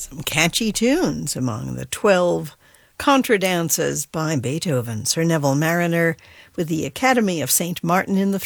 some catchy tunes among the 12 contradances by Beethoven. Sir Neville Marriner with the Academy of St. Martin in the